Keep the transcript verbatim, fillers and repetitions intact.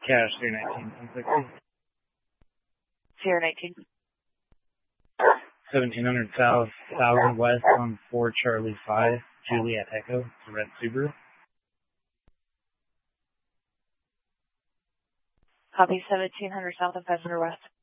Cash three nineteen, one sixty. Sierra nineteen. seventeen hundred South, Thousand West on four Charlie five, Juliet Echo, it's a red Subaru. Copy seventeen hundred South of five hundred West.